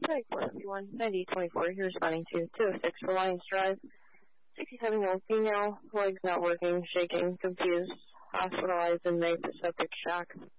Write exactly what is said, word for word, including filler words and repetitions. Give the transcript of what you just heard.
Strike four fifty-one, ninety twenty-four, you're responding to two oh six Reliance Drive. sixty-seven-year-old female, legs not working, shaking, confused, hospitalized in May for septic shock.